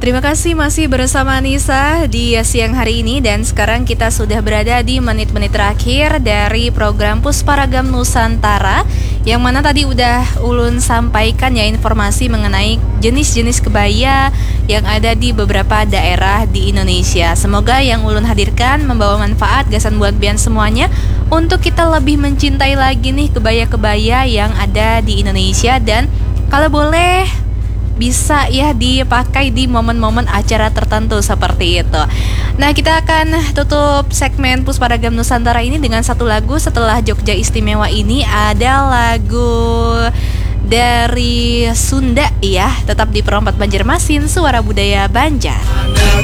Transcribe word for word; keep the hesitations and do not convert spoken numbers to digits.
Terima kasih masih bersama Nisa di siang hari ini. Dan sekarang kita sudah berada di menit-menit terakhir dari program Pusparagam Nusantara, yang mana tadi udah Ulun sampaikan ya informasi mengenai jenis-jenis kebaya yang ada di beberapa daerah di Indonesia. Semoga yang Ulun hadirkan membawa manfaat gasan buat bian semuanya untuk kita lebih mencintai lagi nih kebaya-kebaya yang ada di Indonesia. Dan kalau boleh bisa ya dipakai di momen-momen acara tertentu seperti itu. Nah, kita akan tutup segmen Pusparagam Nusantara ini dengan satu lagu. Setelah Jogja Istimewa ini ada lagu dari Sunda ya, tetap di Perompak Banjarmasin, Suara Budaya Banjar.